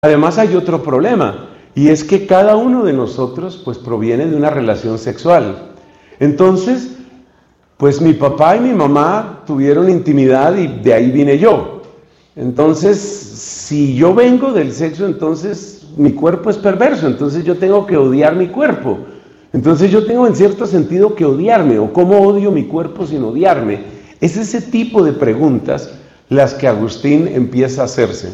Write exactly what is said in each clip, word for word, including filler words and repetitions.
Además hay otro problema, y es que cada uno de nosotros pues proviene de una relación sexual. Entonces, pues mi papá y mi mamá tuvieron intimidad y de ahí vine yo. Entonces, si yo vengo del sexo, entonces mi cuerpo es perverso, entonces yo tengo que odiar mi cuerpo. Entonces yo tengo en cierto sentido que odiarme, o ¿cómo odio mi cuerpo sin odiarme? Es ese tipo de preguntas las que Agustín empieza a hacerse.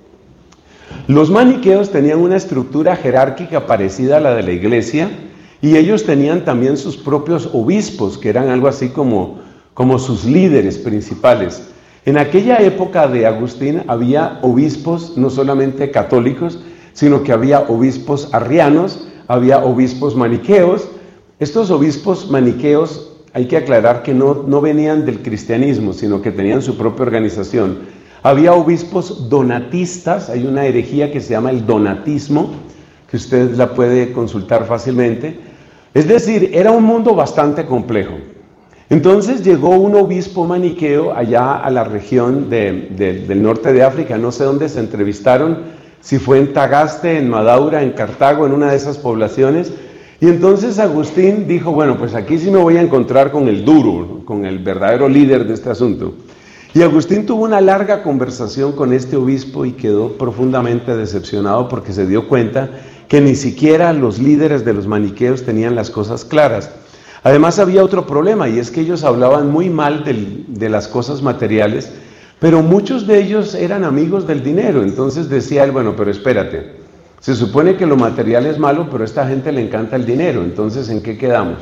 Los maniqueos tenían una estructura jerárquica parecida a la de la iglesia, y ellos tenían también sus propios obispos, que eran algo así como, como sus líderes principales. En aquella época de Agustín había obispos no solamente católicos, sino que había obispos arrianos, había obispos maniqueos. Estos obispos maniqueos, hay que aclarar que no, no venían del cristianismo, sino que tenían su propia organización. Había obispos donatistas, hay una herejía que se llama el donatismo, que usted la puede consultar fácilmente. Es decir, era un mundo bastante complejo. Entonces llegó un obispo maniqueo allá a la región de, de, del norte de África, no sé dónde se entrevistaron, si fue en Tagaste, en Madaura, en Cartago, en una de esas poblaciones. Y entonces Agustín dijo, bueno, pues aquí sí me voy a encontrar con el duro, con el verdadero líder de este asunto. Y Agustín tuvo una larga conversación con este obispo y quedó profundamente decepcionado porque se dio cuenta que ni siquiera los líderes de los maniqueos tenían las cosas claras. Además había otro problema, y es que ellos hablaban muy mal del, de las cosas materiales, pero muchos de ellos eran amigos del dinero. Entonces decía él, bueno, pero espérate, se supone que lo material es malo, pero a esta gente le encanta el dinero, entonces ¿en qué quedamos?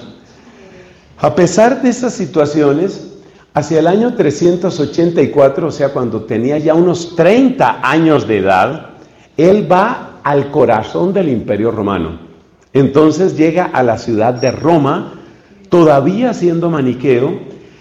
A pesar de esas situaciones, hacia el año trescientos ochenta y cuatro, o sea, cuando tenía ya unos treinta años de edad, él va al corazón del Imperio Romano. Entonces llega a la ciudad de Roma, todavía siendo maniqueo,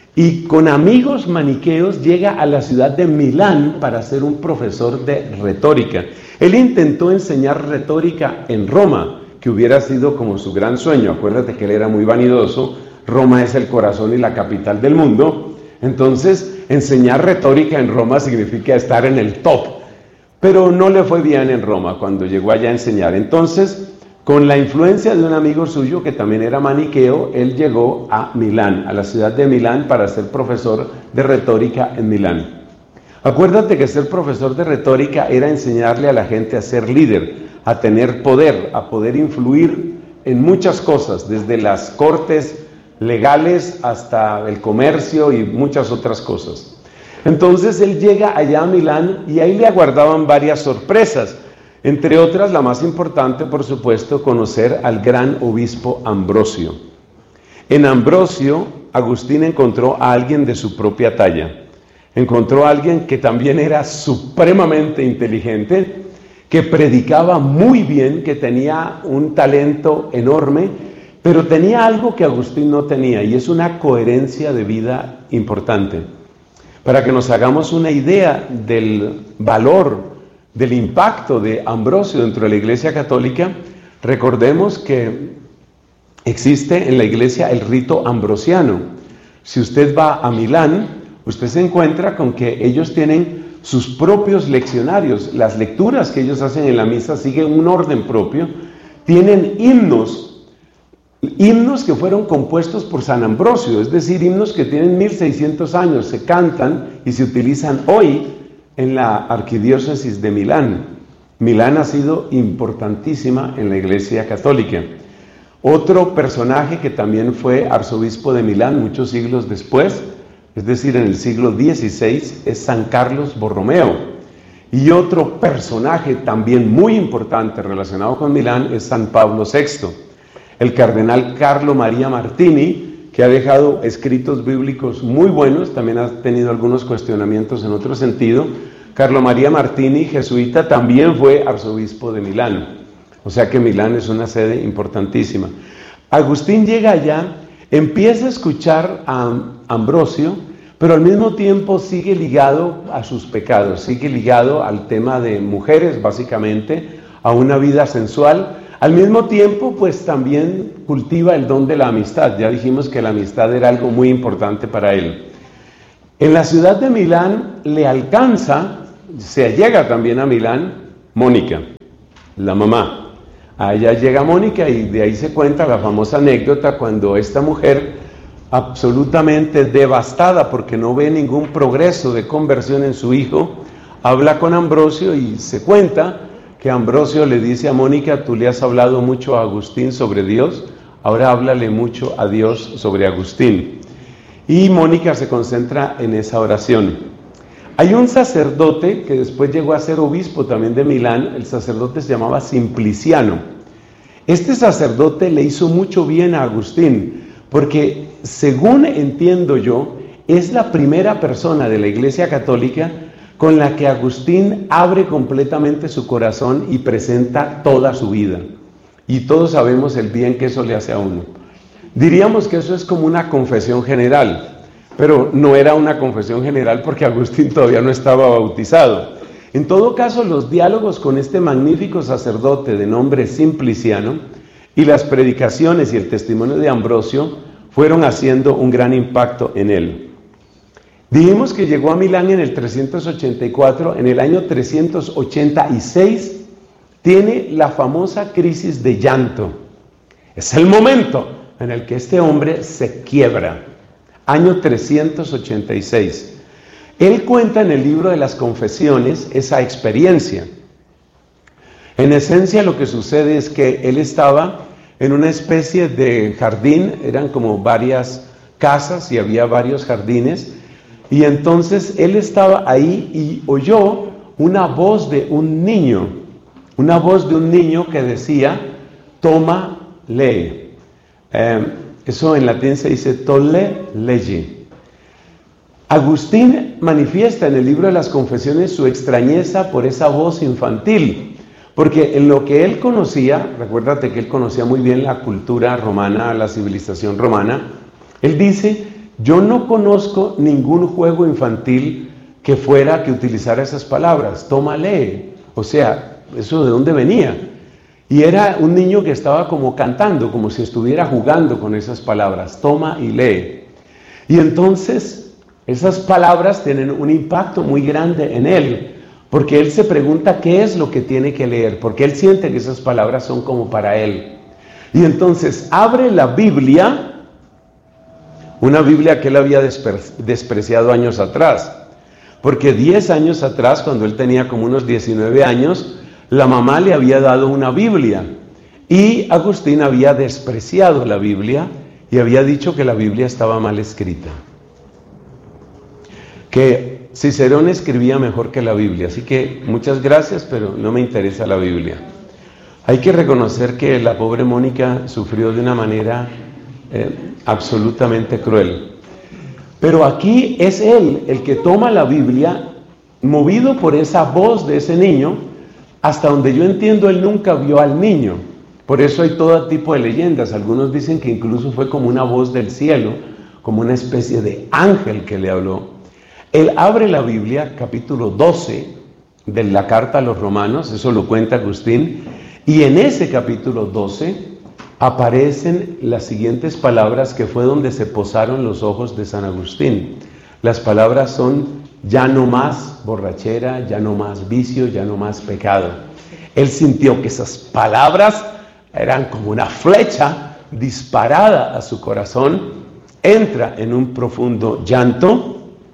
y con amigos maniqueos llega a la ciudad de Milán para ser un profesor de retórica. Él intentó enseñar retórica en Roma, que hubiera sido como su gran sueño. Acuérdate que él era muy vanidoso, Roma es el corazón y la capital del mundo, entonces enseñar retórica en Roma significa estar en el top, pero no le fue bien en Roma cuando llegó allá a enseñar. Entonces, con la influencia de un amigo suyo que también era maniqueo, él llegó a Milán, a la ciudad de Milán, para ser profesor de retórica en Milán. Acuérdate que ser profesor de retórica era enseñarle a la gente a ser líder, a tener poder, a poder influir en muchas cosas, desde las cortes legales hasta el comercio y muchas otras cosas. Entonces él llega allá a Milán y ahí le aguardaban varias sorpresas. Entre otras, la más importante, por supuesto, conocer al gran obispo Ambrosio. En Ambrosio, Agustín encontró a alguien de su propia talla. Encontró a alguien que también era supremamente inteligente, que predicaba muy bien, que tenía un talento enorme, pero tenía algo que Agustín no tenía, y es una coherencia de vida importante. Para que nos hagamos una idea del valor, del impacto de Ambrosio dentro de la Iglesia Católica, recordemos que existe en la Iglesia el rito ambrosiano. Si usted va a Milán, usted se encuentra con que ellos tienen sus propios leccionarios. Las lecturas que ellos hacen en la misa siguen un orden propio. Tienen himnos, himnos que fueron compuestos por San Ambrosio, es decir, himnos que tienen mil seiscientos años, se cantan y se utilizan hoy en la arquidiócesis de Milán. Milán ha sido importantísima en la Iglesia Católica. Otro personaje que también fue arzobispo de Milán muchos siglos después, es decir, en el siglo dieciséis, es San Carlos Borromeo. Y otro personaje también muy importante relacionado con Milán es San Pablo sexto. El cardenal Carlo María Martini, que ha dejado escritos bíblicos muy buenos, también ha tenido algunos cuestionamientos en otro sentido. Carlo María Martini, jesuita, también fue arzobispo de Milán. O sea que Milán es una sede importantísima. Agustín llega allá, empieza a escuchar a Ambrosio, pero al mismo tiempo sigue ligado a sus pecados, sigue ligado al tema de mujeres, básicamente, a una vida sensual. Al mismo tiempo, pues también cultiva el don de la amistad. Ya dijimos que la amistad era algo muy importante para él. En la ciudad de Milán le alcanza, se llega también a Milán, Mónica, la mamá. Allá llega Mónica y de ahí se cuenta la famosa anécdota cuando esta mujer, absolutamente devastada porque no ve ningún progreso de conversión en su hijo, habla con Ambrosio y se cuenta que Ambrosio le dice a Mónica: tú le has hablado mucho a Agustín sobre Dios, ahora háblale mucho a Dios sobre Agustín. Y Mónica se concentra en esa oración. Hay un sacerdote que después llegó a ser obispo también de Milán, el sacerdote se llamaba Simpliciano. Este sacerdote le hizo mucho bien a Agustín, porque según entiendo yo, es la primera persona de la Iglesia Católica con la que Agustín abre completamente su corazón y presenta toda su vida. Y todos sabemos el bien que eso le hace a uno. Diríamos que eso es como una confesión general, pero no era una confesión general porque Agustín todavía no estaba bautizado. En todo caso, los diálogos con este magnífico sacerdote de nombre Simpliciano y las predicaciones y el testimonio de Ambrosio fueron haciendo un gran impacto en él. Dijimos que llegó a Milán en el trescientos ochenta y cuatro, en el año trescientos ochenta y seis tiene la famosa crisis de llanto. Es el momento en el que este hombre se quiebra. Año trescientos ochenta y seis. Él cuenta en el libro de las Confesiones esa experiencia. En esencia lo que sucede es que él estaba en una especie de jardín, eran como varias casas y había varios jardines, y entonces él estaba ahí y oyó una voz de un niño, una voz de un niño que decía: toma, lee. Eh, Eso en latín se dice tolle, legi. Agustín manifiesta en el libro de las Confesiones su extrañeza por esa voz infantil, porque en lo que él conocía, recuérdate que él conocía muy bien la cultura romana, la civilización romana, él dice: yo no conozco ningún juego infantil que fuera que utilizara esas palabras, toma, lee. O sea, ¿eso de dónde venía? Y era un niño que estaba como cantando, como si estuviera jugando con esas palabras, toma y lee. Y entonces esas palabras tienen un impacto muy grande en él, porque él se pregunta qué es lo que tiene que leer, porque él siente que esas palabras son como para él. Y entonces abre la Biblia, una Biblia que él había despre- despreciado años atrás, porque diez años atrás, cuando él tenía como unos diecinueve años, la mamá le había dado una Biblia y Agustín había despreciado la Biblia y había dicho que la Biblia estaba mal escrita, que Cicerón escribía mejor que la Biblia, así que muchas gracias, pero no me interesa la Biblia. Hay que reconocer que la pobre Mónica sufrió de una manera eh, absolutamente cruel, pero aquí es él el que toma la Biblia, movido por esa voz de ese niño. Hasta donde yo entiendo, él nunca vio al niño. Por eso hay todo tipo de leyendas. Algunos dicen que incluso fue como una voz del cielo, como una especie de ángel que le habló. Él abre la Biblia, capítulo doce de la carta a los romanos, eso lo cuenta Agustín, y en ese capítulo doce aparecen las siguientes palabras que fue donde se posaron los ojos de San Agustín. Las palabras son: ya no más borrachera, ya no más vicio, ya no más pecado. Él sintió que esas palabras eran como una flecha disparada a su corazón, entra en un profundo llanto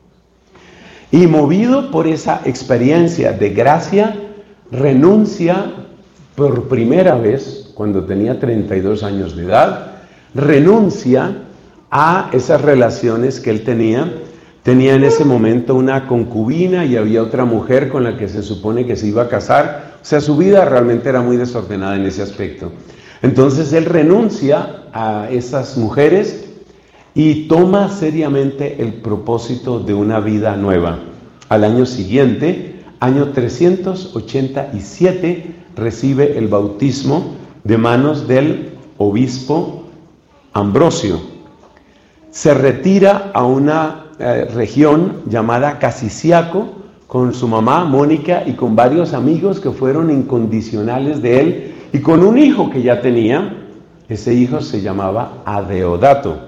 y, movido por esa experiencia de gracia, renuncia por primera vez, cuando tenía treinta y dos años de edad, renuncia a esas relaciones que él tenía. Tenía en ese momento una concubina y había otra mujer con la que se supone que se iba a casar. O sea, su vida realmente era muy desordenada en ese aspecto. Entonces él renuncia a esas mujeres y toma seriamente el propósito de una vida nueva. Al año siguiente, año trescientos ochenta y siete, recibe el bautismo de manos del obispo Ambrosio. Se retira a una Eh, región llamada Casiciaco con su mamá Mónica y con varios amigos que fueron incondicionales de él y con un hijo que ya tenía. Ese hijo se llamaba Adeodato.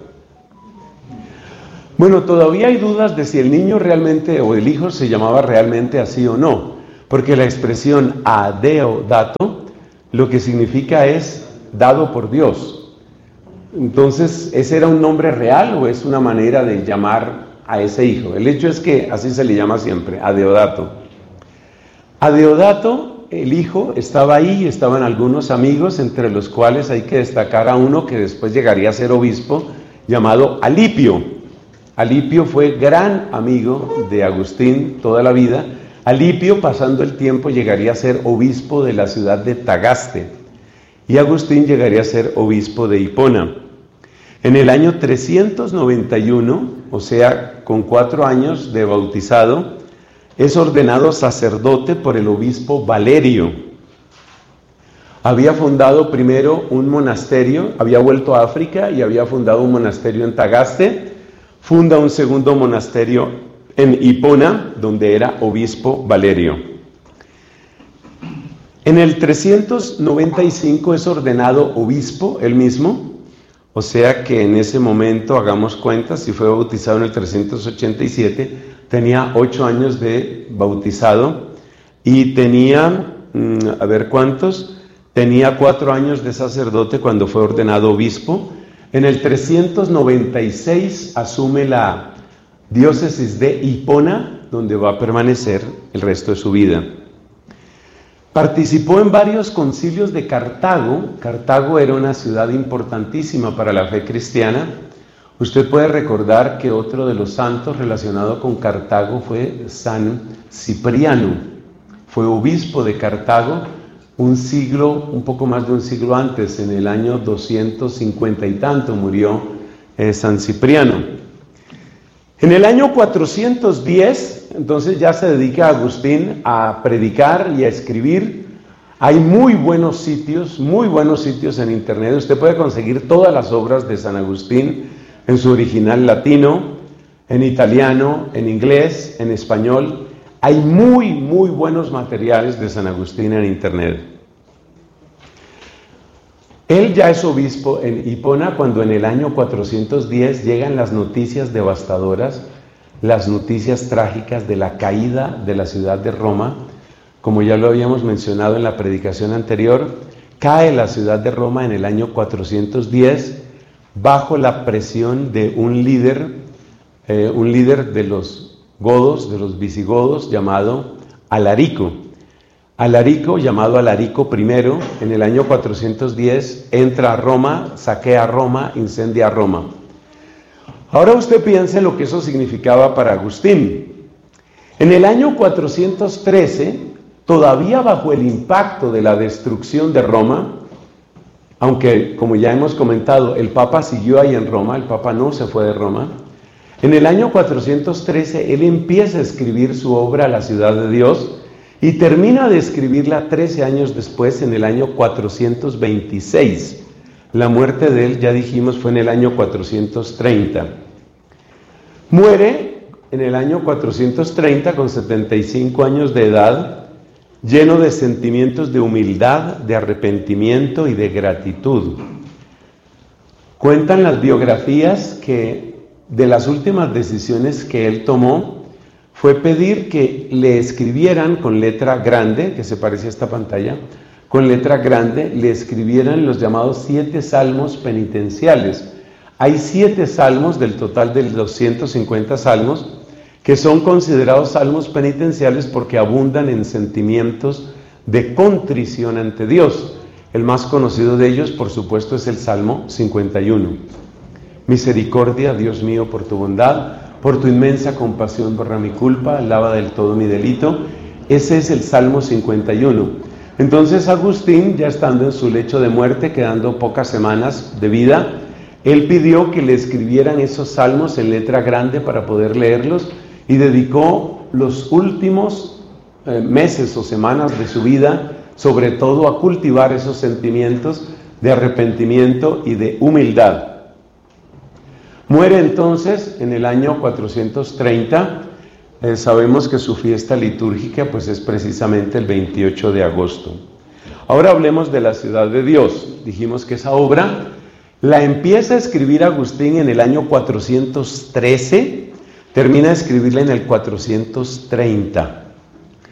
Bueno, todavía hay dudas de si el niño realmente o el hijo se llamaba realmente así o no, porque la expresión adeodato lo que significa es dado por Dios. Entonces, ¿ese era un nombre real o es una manera de llamar a ese hijo? El hecho es que así se le llama siempre, adeodato. Adeodato, el hijo, estaba ahí, estaban algunos amigos, entre los cuales hay que destacar a uno que después llegaría a ser obispo, llamado Alipio. Alipio fue gran amigo de Agustín toda la vida. Alipio, pasando el tiempo, llegaría a ser obispo de la ciudad de Tagaste, y Agustín llegaría a ser obispo de Hipona. En el año trescientos noventa y uno, o sea, con cuatro años de bautizado, es ordenado sacerdote por el obispo Valerio. Había fundado primero un monasterio, había vuelto a África y había fundado un monasterio en Tagaste, funda un segundo monasterio en Hipona, donde era obispo Valerio. En el trescientos noventa y cinco es ordenado obispo él mismo, o sea que en ese momento, hagamos cuenta, si fue bautizado en el trescientos ochenta y siete, tenía ocho años de bautizado y tenía, a ver cuántos, tenía cuatro años de sacerdote cuando fue ordenado obispo. En el trescientos noventa y seis asume la diócesis de Hipona, donde va a permanecer el resto de su vida. Participó en varios concilios de Cartago. Cartago era una ciudad importantísima para la fe cristiana. Usted puede recordar que otro de los santos relacionado con Cartago fue San Cipriano. Fue obispo de Cartago un siglo, un poco más de un siglo antes, en el año doscientos cincuenta y tanto murió eh, San Cipriano. En el año cuatrocientos diez, entonces ya se dedica Agustín a predicar y a escribir. Hay muy buenos sitios, muy buenos sitios en internet. Usted puede conseguir todas las obras de San Agustín en su original latino, en italiano, en inglés, en español. Hay muy, muy buenos materiales de San Agustín en internet. Él ya es obispo en Hipona cuando en el año cuatrocientos diez llegan las noticias devastadoras, las noticias trágicas de la caída de la ciudad de Roma. Como ya lo habíamos mencionado en la predicación anterior, cae la ciudad de Roma en el año cuatrocientos diez bajo la presión de un líder, eh, un líder de los godos, de los visigodos, llamado Alarico. Alarico, llamado Alarico primero, en el año cuatrocientos diez entra a Roma, saquea Roma, incendia Roma. Ahora usted piense lo que eso significaba para Agustín. En el año cuatrocientos trece, todavía bajo el impacto de la destrucción de Roma, aunque como ya hemos comentado, el Papa siguió ahí en Roma, el Papa no se fue de Roma. En el año cuatrocientos trece él empieza a escribir su obra La ciudad de Dios y termina de escribirla trece años después, en el año cuatrocientos veintiséis. La muerte de él, ya dijimos, fue en el año cuatrocientos treinta. Muere en el año cuatrocientos treinta con setenta y cinco años de edad, lleno de sentimientos de humildad, de arrepentimiento y de gratitud. Cuentan las biografías que de las últimas decisiones que él tomó fue pedir que le escribieran con letra grande, que se parece a esta pantalla, con letra grande, le escribieran los llamados siete salmos penitenciales. Hay siete salmos del total de doscientos cincuenta salmos, que son considerados salmos penitenciales porque abundan en sentimientos de contrición ante Dios. El más conocido de ellos, por supuesto, es el Salmo cincuenta y uno. Misericordia, Dios mío, por tu bondad, por tu inmensa compasión borra mi culpa, lava del todo mi delito. Ese es el Salmo cincuenta y uno. Entonces Agustín, ya estando en su lecho de muerte, quedando pocas semanas de vida, él pidió que le escribieran esos salmos en letra grande para poder leerlos, y dedicó los últimos eh, meses o semanas de su vida, sobre todo a cultivar esos sentimientos de arrepentimiento y de humildad. Muere entonces en el año cuatrocientos treinta. Eh, sabemos que su fiesta litúrgica pues es precisamente el veintiocho de agosto. Ahora hablemos de la ciudad de Dios. Dijimos que esa obra la empieza a escribir Agustín en el año cuatrocientos trece, termina de escribirla en el cuatrocientos treinta.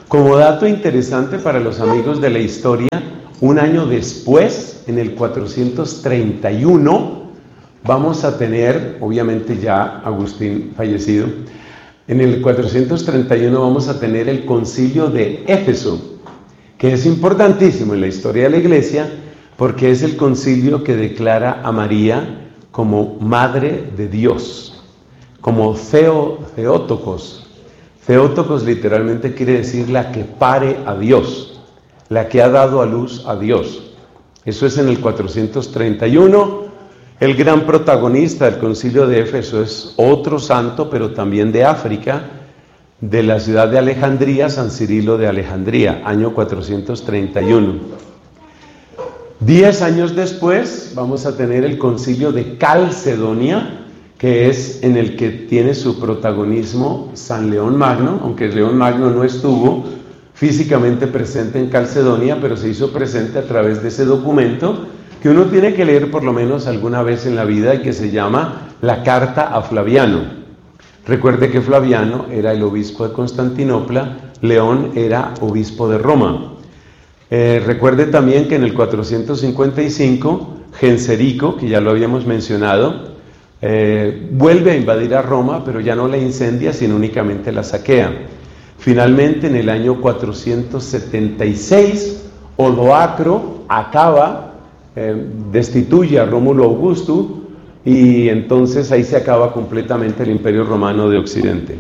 Como dato interesante para los amigos de la historia, un año después, en el cuatrocientos treinta y uno, vamos a tener, obviamente ya Agustín fallecido, en el cuatrocientos treinta y uno vamos a tener el concilio de Éfeso, que es importantísimo en la historia de la Iglesia, porque es el concilio que declara a María como Madre de Dios, como Theo, Theotokos. Theotokos literalmente quiere decir la que pare a Dios, la que ha dado a luz a Dios. Eso es en el cuatrocientos treinta y uno. El gran protagonista del concilio de Éfeso es otro santo, pero también de África, de la ciudad de Alejandría, San Cirilo de Alejandría, año cuatrocientos treinta y uno. Diez años después vamos a tener el concilio de Calcedonia, que es en el que tiene su protagonismo San León Magno, aunque León Magno no estuvo físicamente presente en Calcedonia, pero se hizo presente a través de ese documento que uno tiene que leer por lo menos alguna vez en la vida y que se llama la Carta a Flaviano. Recuerde que Flaviano era el obispo de Constantinopla, León era obispo de Roma. Eh, recuerde también que en el cuatrocientos cincuenta y cinco, Genserico, que ya lo habíamos mencionado, eh, vuelve a invadir a Roma, pero ya no la incendia, sino únicamente la saquea. Finalmente, en el año cuatrocientos setenta y seis, Odoacro acaba, eh, destituye a Rómulo Augusto, y entonces ahí se acaba completamente el Imperio Romano de Occidente.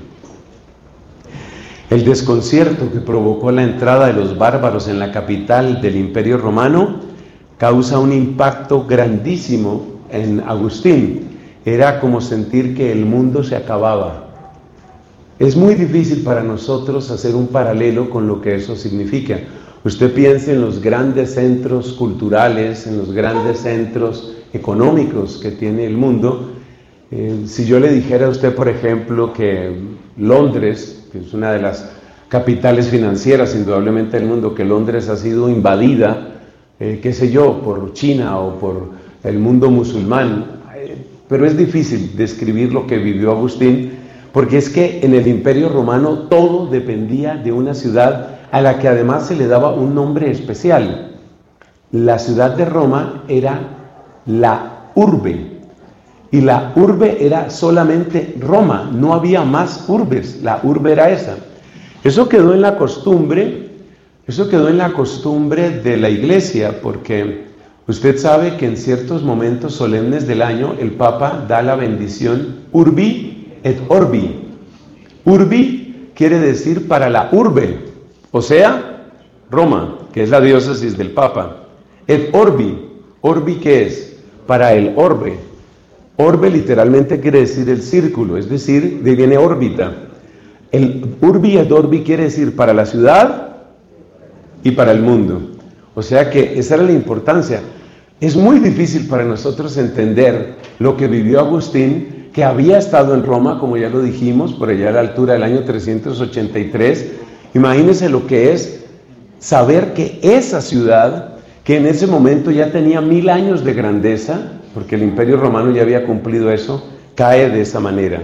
El desconcierto que provocó la entrada de los bárbaros en la capital del Imperio Romano causa un impacto grandísimo en Agustín. Era como sentir que el mundo se acababa. Es muy difícil para nosotros hacer un paralelo con lo que eso significa. Usted piense en los grandes centros culturales, en los grandes centros económicos que tiene el mundo. Eh, si yo le dijera a usted, por ejemplo, que Londres, que es una de las capitales financieras indudablemente del mundo, que Londres ha sido invadida, eh, qué sé yo, por China o por el mundo musulmán, eh, pero es difícil describir lo que vivió Agustín, porque es que en el Imperio Romano todo dependía de una ciudad a la que además se le daba un nombre especial. La ciudad de Roma era la urbe, y la urbe era solamente Roma, no había más urbes, la urbe era esa. Eso quedó en la costumbre, eso quedó en la costumbre de la Iglesia, porque usted sabe que en ciertos momentos solemnes del año el Papa da la bendición Urbi et Orbi. Urbi quiere decir para la urbe, o sea, Roma, que es la diócesis del Papa. Et Orbi, Orbi ¿qué es? Para el orbe. Orbe literalmente quiere decir el círculo, es decir, de viene órbita. El Urbi et Orbi quiere decir para la ciudad y para el mundo. O sea que esa era la importancia. Es muy difícil para nosotros entender lo que vivió Agustín, que había estado en Roma, como ya lo dijimos, por allá a la altura del año trescientos ochenta y tres. Imagínense lo que es saber que esa ciudad, que en ese momento ya tenía mil años de grandeza, porque el Imperio Romano ya había cumplido eso, cae de esa manera.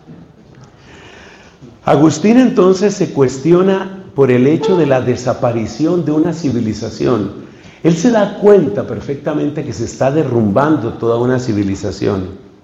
Agustín entonces se cuestiona por el hecho de la desaparición de una civilización. Él se da cuenta perfectamente que se está derrumbando toda una civilización.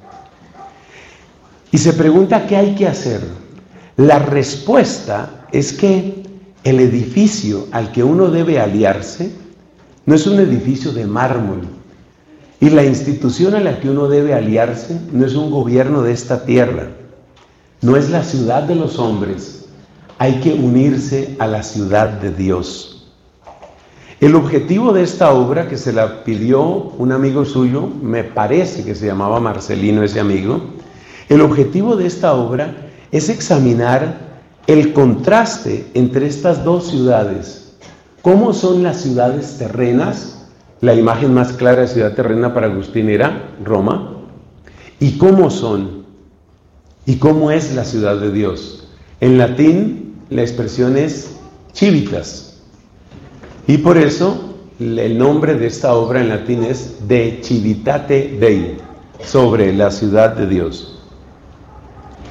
Y se pregunta qué hay que hacer. La respuesta es que el edificio al que uno debe aliarse no es un edificio de mármol. Y la institución a la que uno debe aliarse no es un gobierno de esta tierra, no es la ciudad de los hombres, hay que unirse a la ciudad de Dios. El objetivo de esta obra, que se la pidió un amigo suyo, me parece que se llamaba Marcelino ese amigo, el objetivo de esta obra es examinar el contraste entre estas dos ciudades. ¿Cómo son las ciudades terrenas? La imagen más clara de ciudad terrena para Agustín era Roma. ¿Y cómo son? ¿Y cómo es la ciudad de Dios? En latín la expresión es civitas. Y por eso el nombre de esta obra en latín es De Civitate Dei, sobre la ciudad de Dios.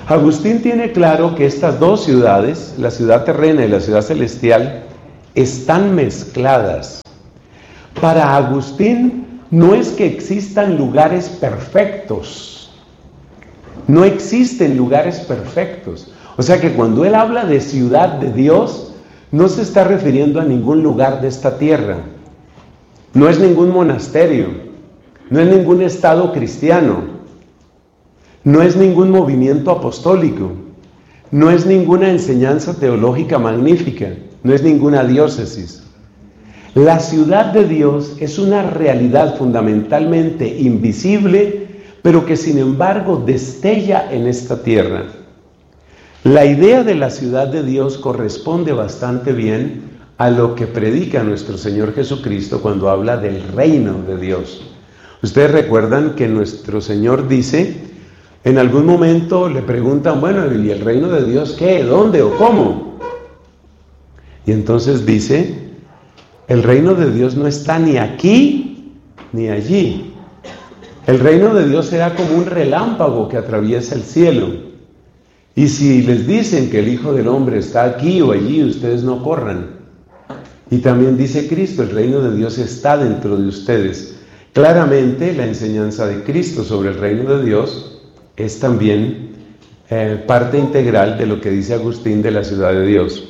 Agustín tiene claro que estas dos ciudades, la ciudad terrena y la ciudad celestial, están mezcladas. Para Agustín no es que existan lugares perfectos, no existen lugares perfectos. O sea que cuando él habla de ciudad de Dios, no se está refiriendo a ningún lugar de esta tierra. No es ningún monasterio, no es ningún estado cristiano, no es ningún movimiento apostólico, no es ninguna enseñanza teológica magnífica, no es ninguna diócesis. La ciudad de Dios es una realidad fundamentalmente invisible, pero que sin embargo destella en esta tierra. La idea de la ciudad de Dios corresponde bastante bien a lo que predica nuestro Señor Jesucristo cuando habla del reino de Dios. Ustedes recuerdan que nuestro Señor dice, en algún momento le preguntan, bueno, ¿y el reino de Dios qué? ¿Dónde o cómo? Y entonces dice, el reino de Dios no está ni aquí ni allí. El reino de Dios será como un relámpago que atraviesa el cielo. Y si les dicen que el Hijo del Hombre está aquí o allí, ustedes no corran. Y también dice Cristo, el reino de Dios está dentro de ustedes. Claramente la enseñanza de Cristo sobre el reino de Dios es también eh, parte integral de lo que dice Agustín de la ciudad de Dios.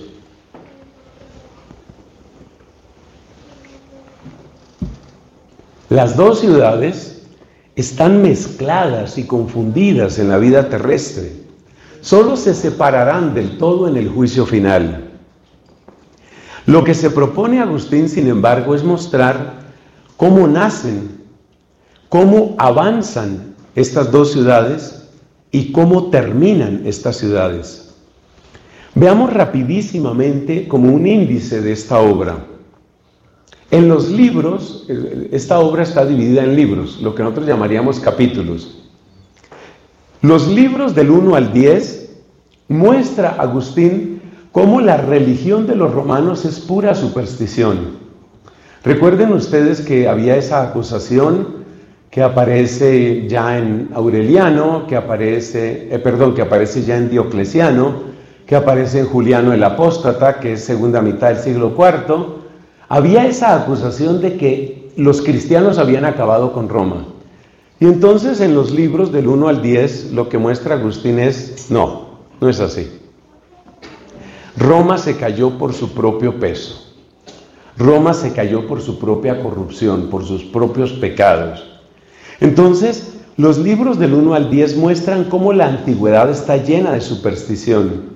Las dos ciudades están mezcladas y confundidas en la vida terrestre. Solo se separarán del todo en el juicio final. Lo que se propone Agustín, sin embargo, es mostrar cómo nacen, cómo avanzan estas dos ciudades y cómo terminan estas ciudades. Veamos rapidísimamente como un índice de esta obra. En los libros, esta obra está dividida en libros, lo que nosotros llamaríamos capítulos. Los libros del uno al diez muestra Agustín cómo la religión de los romanos es pura superstición. Recuerden ustedes que había esa acusación que aparece ya en Aureliano, que aparece, eh, perdón, que aparece ya en Diocleciano, que aparece en Juliano el Apóstata, que es segunda mitad del siglo cuarto. Había esa acusación de que los cristianos habían acabado con Roma. Y entonces en los libros del uno al diez lo que muestra Agustín es, no, no es así. Roma se cayó por su propio peso. Roma se cayó por su propia corrupción, por sus propios pecados. Entonces, los libros del uno al diez muestran cómo la antigüedad está llena de superstición.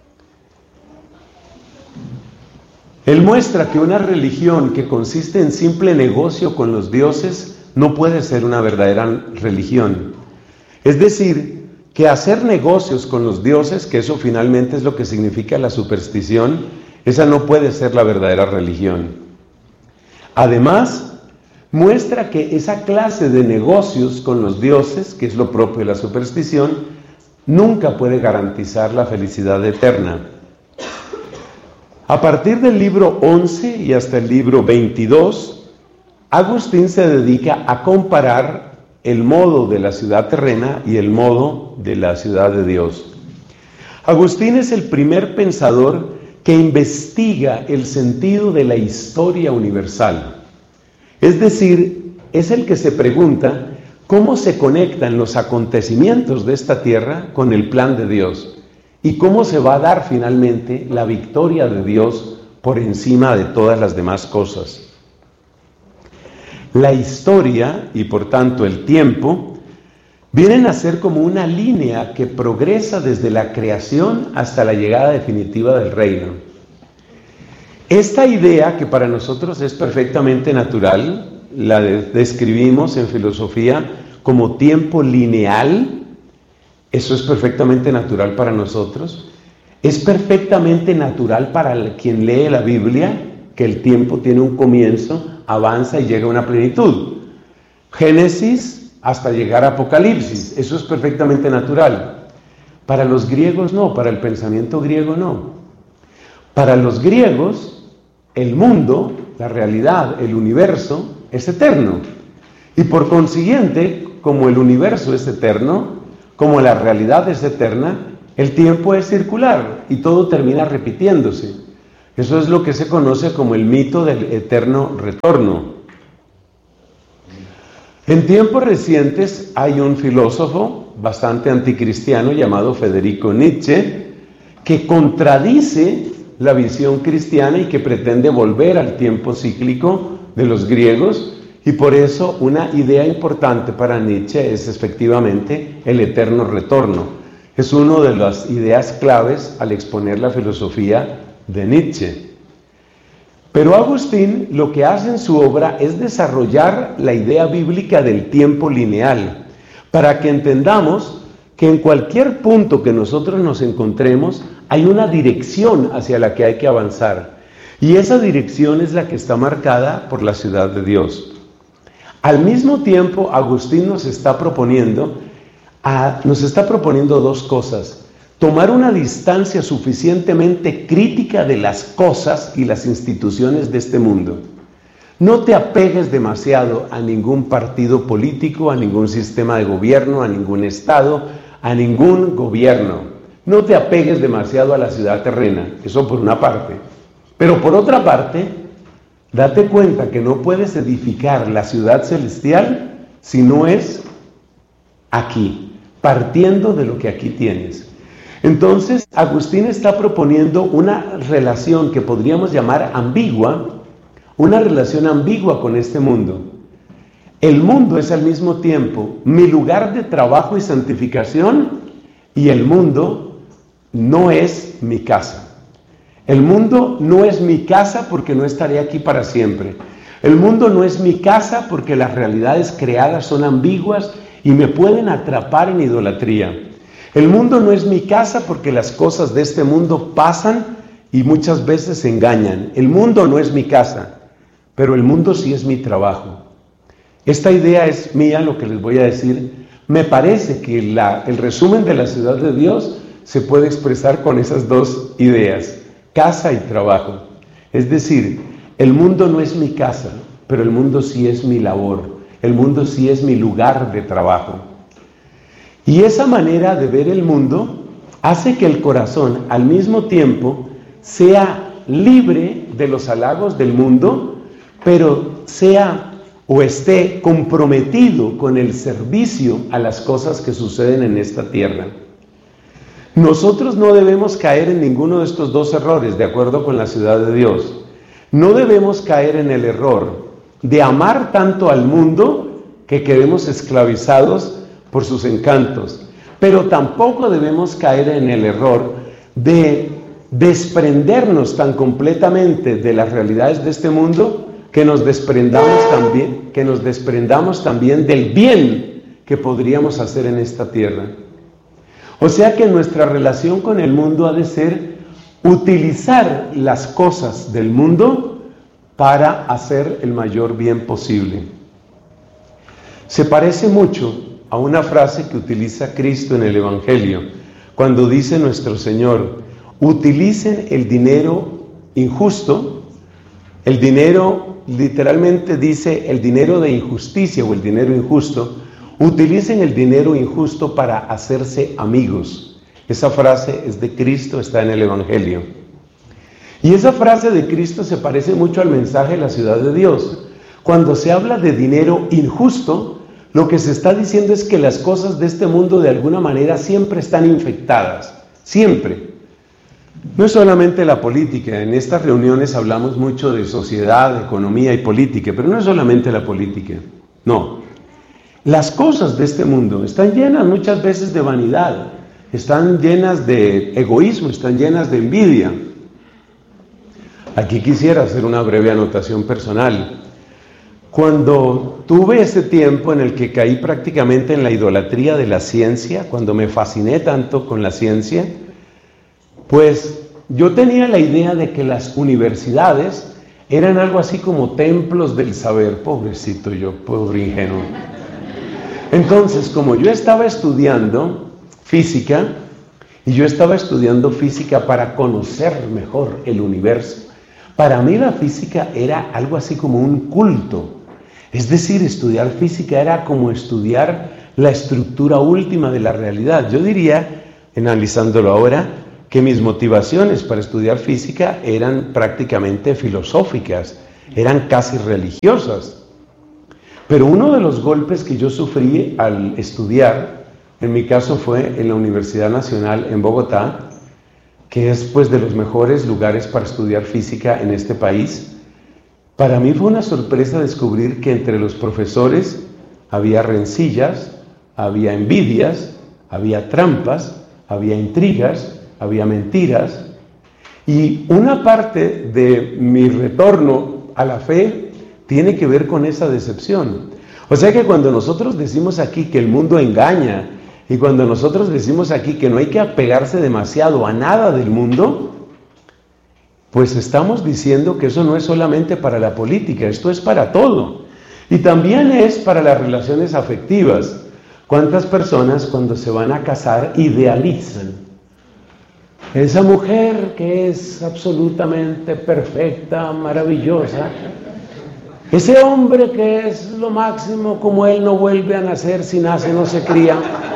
Él muestra que una religión que consiste en simple negocio con los dioses no puede ser una verdadera religión. Es decir, que hacer negocios con los dioses, que eso finalmente es lo que significa la superstición, esa no puede ser la verdadera religión. Además, muestra que esa clase de negocios con los dioses, que es lo propio de la superstición, nunca puede garantizar la felicidad eterna. A partir del libro once y hasta el libro veintidós, Agustín se dedica a comparar el modo de la ciudad terrena y el modo de la ciudad de Dios. Agustín es el primer pensador que investiga el sentido de la historia universal. Es decir, es el que se pregunta cómo se conectan los acontecimientos de esta tierra con el plan de Dios y cómo se va a dar finalmente la victoria de Dios por encima de todas las demás cosas. La historia y por tanto el tiempo vienen a ser como una línea que progresa desde la creación hasta la llegada definitiva del reino. Esta idea, que para nosotros es perfectamente natural, la describimos en filosofía como tiempo lineal. Eso es perfectamente natural para nosotros. Es perfectamente natural para quien lee la Biblia, que el tiempo tiene un comienzo, avanza y llega a una plenitud. Génesis hasta llegar a Apocalipsis, eso es perfectamente natural. Para los griegos no, para el pensamiento griego no. Para los griegos, el mundo, la realidad, el universo, es eterno. Y por consiguiente, como el universo es eterno, como la realidad es eterna, El tiempo es circular y todo termina repitiéndose. Eso es lo que se conoce como el mito del eterno retorno. En tiempos recientes hay un filósofo bastante anticristiano llamado Federico Nietzsche que contradice la visión cristiana y que pretende volver al tiempo cíclico de los griegos, y por eso una idea importante para Nietzsche es efectivamente el eterno retorno. Es una de las ideas claves al exponer la filosofía de Nietzsche. Pero Agustín lo que hace en su obra es desarrollar la idea bíblica del tiempo lineal, para que entendamos que en cualquier punto que nosotros nos encontremos hay una dirección hacia la que hay que avanzar, y esa dirección es la que está marcada por la ciudad de Dios. Al mismo tiempo, Agustín nos está proponiendo, a, nos está proponiendo dos cosas: tomar una distancia suficientemente crítica de las cosas y las instituciones de este mundo. No te apegues demasiado a ningún partido político, a ningún sistema de gobierno, a ningún estado, a ningún gobierno. No te apegues demasiado a la ciudad terrena, eso por una parte. Pero por otra parte, date cuenta que no puedes edificar la ciudad celestial si no es aquí, partiendo de lo que aquí tienes. Entonces, Agustín está proponiendo una relación que podríamos llamar ambigua, una relación ambigua con este mundo. El mundo es al mismo tiempo mi lugar de trabajo y santificación, y el mundo no es mi casa. El mundo no es mi casa porque no estaré aquí para siempre. El mundo no es mi casa porque las realidades creadas son ambiguas y me pueden atrapar en idolatría. El mundo no es mi casa porque las cosas de este mundo pasan y muchas veces engañan. El mundo no es mi casa, pero el mundo sí es mi trabajo. Esta idea es mía, lo que les voy a decir. Me parece que la, el resumen de la ciudad de Dios se puede expresar con esas dos ideas: casa y trabajo. Es decir, el mundo no es mi casa, pero el mundo sí es mi labor, el mundo sí es mi lugar de trabajo. Y esa manera de ver el mundo hace que el corazón al mismo tiempo sea libre de los halagos del mundo, pero sea o esté comprometido con el servicio a las cosas que suceden en esta tierra. Nosotros no debemos caer en ninguno de estos dos errores, de acuerdo con la ciudad de Dios. No debemos caer en el error de amar tanto al mundo que quedemos esclavizados por sus encantos, pero tampoco debemos caer en el error de desprendernos tan completamente de las realidades de este mundo que nos desprendamos también, que nos desprendamos también del bien que podríamos hacer en esta tierra. O sea que nuestra relación con el mundo ha de ser utilizar las cosas del mundo para hacer el mayor bien posible. Se parece mucho a una frase que utiliza Cristo en el Evangelio, cuando dice nuestro Señor: utilicen el dinero injusto. El dinero, literalmente dice el dinero de injusticia o el dinero injusto. Utilicen el dinero injusto para hacerse amigos. Esa frase es de Cristo, está en el Evangelio. Y esa frase de Cristo se parece mucho al mensaje de la ciudad de Dios. Cuando se habla de dinero injusto, lo que se está diciendo es que las cosas de este mundo de alguna manera siempre están infectadas, siempre. No es solamente la política, en estas reuniones hablamos mucho de sociedad, economía y política, pero no es solamente la política, no. Las cosas de este mundo están llenas muchas veces de vanidad, están llenas de egoísmo, están llenas de envidia. Aquí quisiera hacer una breve anotación personal. Cuando tuve ese tiempo en el que caí prácticamente en la idolatría de la ciencia, cuando me fasciné tanto con la ciencia, pues yo tenía la idea de que las universidades eran algo así como templos del saber. Pobrecito yo, pobre ingenuo. Entonces, como yo estaba estudiando física, y yo estaba estudiando física para conocer mejor el universo, para mí la física era algo así como un culto. Es decir, estudiar física era como estudiar la estructura última de la realidad. Yo diría, analizándolo ahora, que mis motivaciones para estudiar física eran prácticamente filosóficas, eran casi religiosas. Pero uno de los golpes que yo sufrí al estudiar, en mi caso fue en la Universidad Nacional en Bogotá, que es pues de los mejores lugares para estudiar física en este país. Para mí fue una sorpresa descubrir que entre los profesores había rencillas, había envidias, había trampas, había intrigas, había mentiras. Y una parte de mi retorno a la fe tiene que ver con esa decepción. O sea que cuando nosotros decimos aquí que el mundo engaña, y cuando nosotros decimos aquí que no hay que apegarse demasiado a nada del mundo, pues estamos diciendo que eso no es solamente para la política, esto es para todo. Y también es para las relaciones afectivas. ¿Cuántas personas cuando se van a casar idealizan? Esa mujer que es absolutamente perfecta, maravillosa. Ese hombre que es lo máximo, como él no vuelve a nacer, si nace no se cría.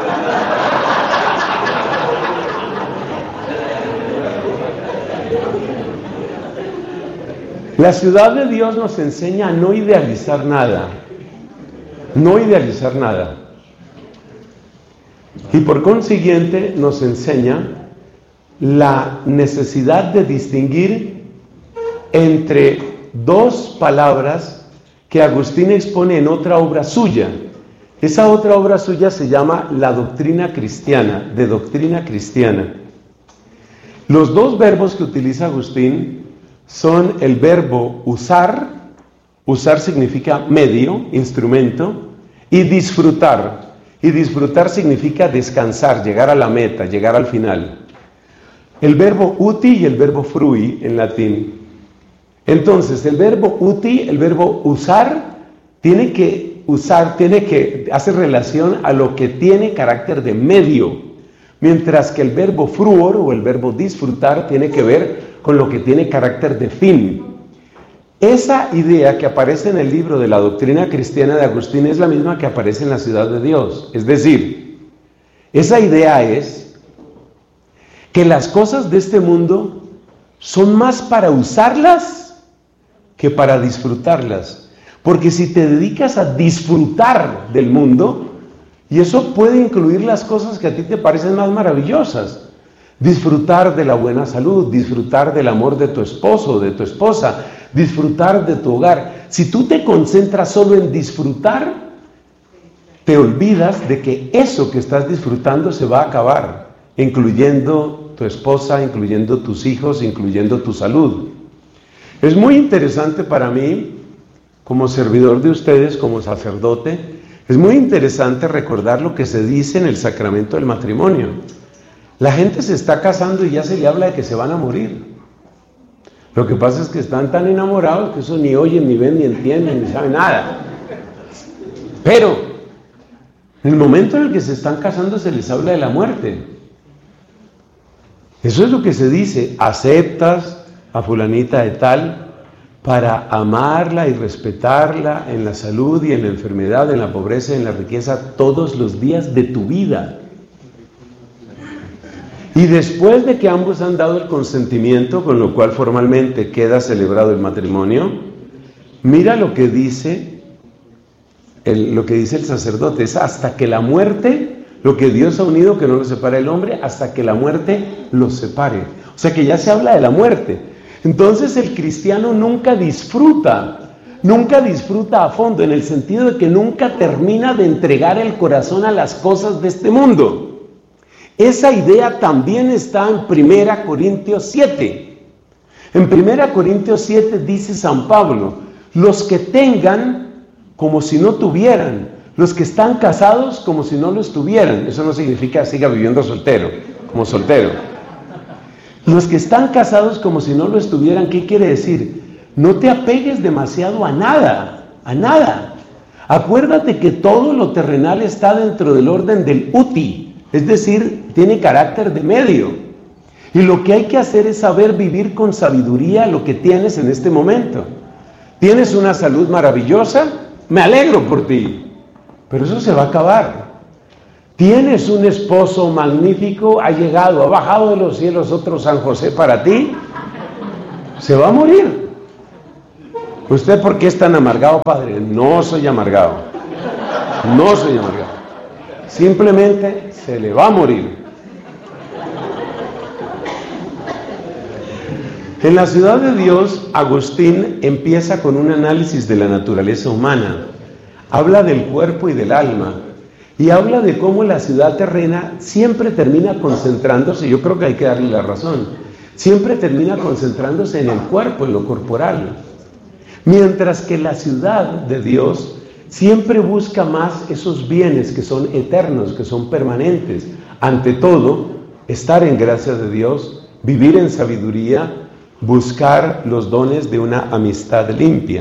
La ciudad de Dios nos enseña a no idealizar nada, no idealizar nada. Y por consiguiente nos enseña la necesidad de distinguir entre dos palabras que Agustín expone en otra obra suya. Esa otra obra suya se llama La Doctrina Cristiana, de Doctrina Cristiana. Los dos verbos que utiliza Agustín son el verbo usar, usar significa medio, instrumento, y disfrutar. Y disfrutar significa descansar, llegar a la meta, llegar al final. El verbo uti y el verbo frui en latín. Entonces, el verbo uti, el verbo usar, tiene que usar, tiene que hacer relación a lo que tiene carácter de medio, mientras que el verbo fruor o el verbo disfrutar tiene que ver con lo que tiene carácter de fin. Esa idea que aparece en el libro de la Doctrina Cristiana de Agustín es la misma que aparece en la Ciudad de Dios. Es decir, esa idea es que las cosas de este mundo son más para usarlas que para disfrutarlas. Porque si te dedicas a disfrutar del mundo, y eso puede incluir las cosas que a ti te parecen más maravillosas, disfrutar de la buena salud, disfrutar del amor de tu esposo o de tu esposa, disfrutar de tu hogar. Si tú te concentras solo en disfrutar, te olvidas de que eso que estás disfrutando se va a acabar, incluyendo tu esposa, incluyendo tus hijos, incluyendo tu salud. Es muy interesante para mí, como servidor de ustedes, como sacerdote, es muy interesante recordar lo que se dice en el sacramento del matrimonio. La gente se está casando y ya se le habla de que se van a morir. Lo que pasa es que están tan enamorados que eso ni oyen, ni ven, ni entienden, ni saben nada. Pero, en el momento en el que se están casando se les habla de la muerte. Eso es lo que se dice: aceptas a fulanita de tal para amarla y respetarla en la salud y en la enfermedad, en la pobreza y en la riqueza todos los días de tu vida. Y después de que ambos han dado el consentimiento, con lo cual formalmente queda celebrado el matrimonio, mira lo que dice el, lo que dice el sacerdote, es hasta que la muerte, lo que Dios ha unido, que no lo separe el hombre, hasta que la muerte los separe. O sea que ya se habla de la muerte. Entonces el cristiano nunca disfruta, nunca disfruta a fondo, en el sentido de que nunca termina de entregar el corazón a las cosas de este mundo. Esa idea también está en primera Corintios siete. En primera Corintios siete dice San Pablo: los que tengan como si no tuvieran, los que están casados como si no lo estuvieran. Eso no significa siga viviendo soltero, como soltero. Los que están casados como si no lo estuvieran, ¿qué quiere decir? No te apegues demasiado a nada, a nada. Acuérdate que todo lo terrenal está dentro del orden del uti. Es decir, tiene carácter de medio. Y lo que hay que hacer es saber vivir con sabiduría lo que tienes en este momento. ¿Tienes una salud maravillosa? Me alegro por ti. Pero eso se va a acabar. Tienes un esposo magnífico, ha llegado, ha bajado de los cielos otro San José para ti, se va a morir. ¿Usted por qué es tan amargado, padre? No soy amargado, no soy amargado. Simplemente se le va a morir. En la ciudad de Dios, Agustín empieza con un análisis de la naturaleza humana. Habla del cuerpo y del alma. Y habla de cómo la ciudad terrena siempre termina concentrándose, yo creo que hay que darle la razón, siempre termina concentrándose en el cuerpo, en lo corporal. Mientras que la ciudad de Dios siempre busca más esos bienes que son eternos, que son permanentes. Ante todo, estar en gracia de Dios, vivir en sabiduría, buscar los dones de una amistad limpia.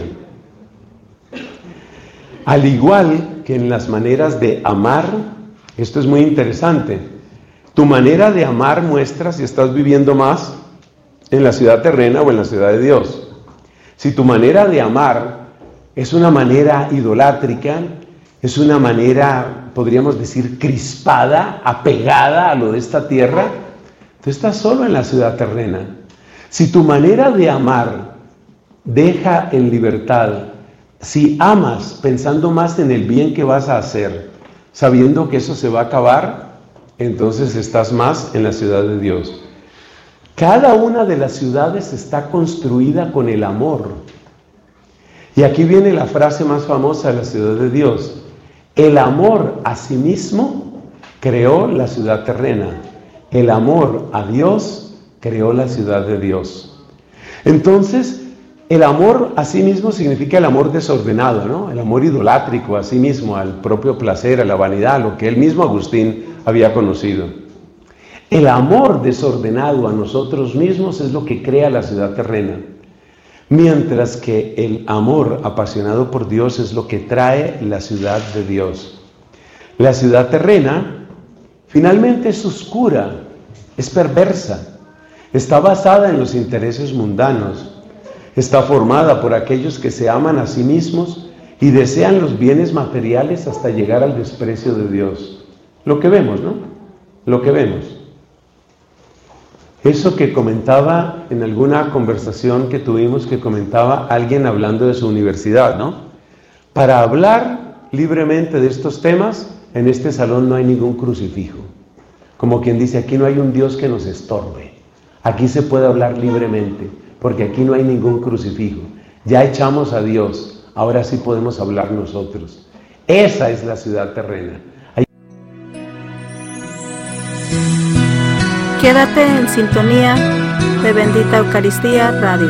Al igual que en las maneras de amar, esto es muy interesante, tu manera de amar muestra si estás viviendo más en la ciudad terrena o en la ciudad de Dios. Si tu manera de amar es una manera idolátrica, es una manera, podríamos decir, crispada, apegada a lo de esta tierra, tú estás solo en la ciudad terrena. Si tu manera de amar deja en libertad, si amas pensando más en el bien que vas a hacer, sabiendo que eso se va a acabar, entonces estás más en la ciudad de Dios. Cada una de las ciudades está construida con el amor. Y aquí viene la frase más famosa de la ciudad de Dios. El amor a sí mismo creó la ciudad terrena. El amor a Dios creó la ciudad de Dios. Entonces, el amor a sí mismo significa el amor desordenado, ¿no? El amor idolátrico a sí mismo, al propio placer, a la vanidad, lo que él mismo Agustín había conocido. El amor desordenado a nosotros mismos es lo que crea la ciudad terrena, mientras que el amor apasionado por Dios es lo que trae la ciudad de Dios. La ciudad terrena finalmente es oscura, es perversa, está basada en los intereses mundanos. Está formada por aquellos que se aman a sí mismos y desean los bienes materiales hasta llegar al desprecio de Dios. Lo que vemos, ¿no? Lo que vemos. Eso que comentaba en alguna conversación que tuvimos, que comentaba alguien hablando de su universidad, ¿no? Para hablar libremente de estos temas, en este salón no hay ningún crucifijo. Como quien dice, aquí no hay un Dios que nos estorbe. Aquí se puede hablar libremente, porque aquí no hay ningún crucifijo. Ya echamos a Dios, ahora sí podemos hablar nosotros. Esa es la ciudad terrena. Hay... Quédate en sintonía de Bendita Eucaristía Radio.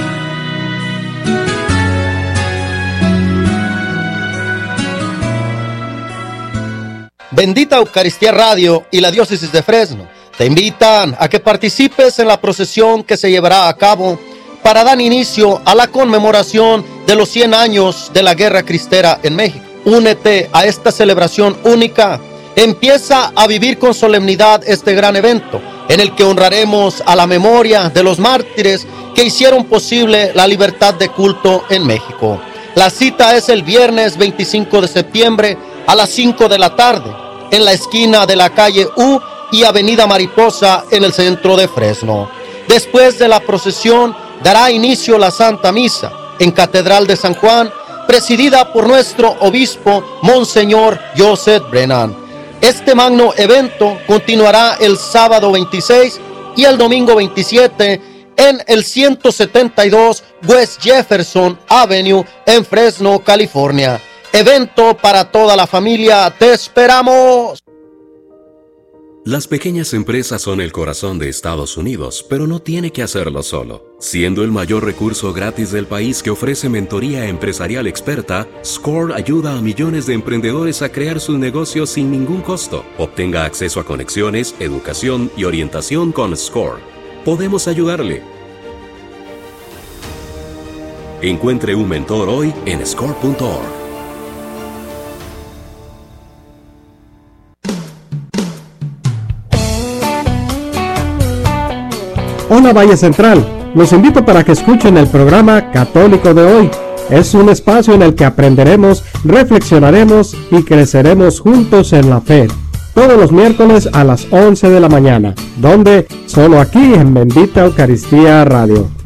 Bendita Eucaristía Radio y la Diócesis de Fresno te invitan a que participes en la procesión que se llevará a cabo para dar inicio a la conmemoración de los cien años de la Guerra Cristera en México. Únete a esta celebración única. Empieza a vivir con solemnidad este gran evento, en el que honraremos a la memoria de los mártires que hicieron posible la libertad de culto en México. La cita es el viernes veinticinco de septiembre a las cinco de la tarde, en la esquina de la calle U y Avenida Mariposa en el centro de Fresno. Después de la procesión dará inicio la Santa Misa en Catedral de San Juan, presidida por nuestro obispo Monseñor Joseph Brennan. Este magno evento continuará el sábado veintiséis y el domingo veintisiete en el ciento setenta y dos West Jefferson Avenue en Fresno, California. Evento para toda la familia. ¡Te esperamos! Las pequeñas empresas son el corazón de Estados Unidos, pero no tiene que hacerlo solo. Siendo el mayor recurso gratis del país que ofrece mentoría empresarial experta, SCORE ayuda a millones de emprendedores a crear sus negocios sin ningún costo. Obtenga acceso a conexiones, educación y orientación con SCORE. Podemos ayudarle. Encuentre un mentor hoy en score punto org. Hola Valle Central, los invito para que escuchen el programa Católico de Hoy. Es un espacio en el que aprenderemos, reflexionaremos y creceremos juntos en la fe. todos los miércoles a las once de la mañana, donde solo aquí en Bendita Eucaristía Radio.